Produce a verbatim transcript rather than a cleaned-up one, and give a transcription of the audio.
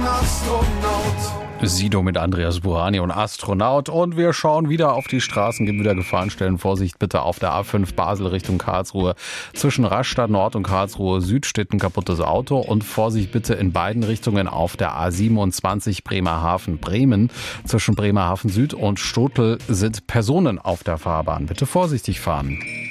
Astronaut. Sido mit Andreas Burani und Astronaut. Und wir schauen wieder auf die Straßen, geben wieder Gefahrenstellen. Vorsicht bitte auf der A fünf Basel Richtung Karlsruhe. Zwischen Rastatt Nord und Karlsruhe Süd steht ein kaputtes Auto. Und Vorsicht bitte in beiden Richtungen auf der A siebenundzwanzig Bremerhaven Bremen. Zwischen Bremerhaven Süd und Stotel sind Personen auf der Fahrbahn. Bitte vorsichtig fahren.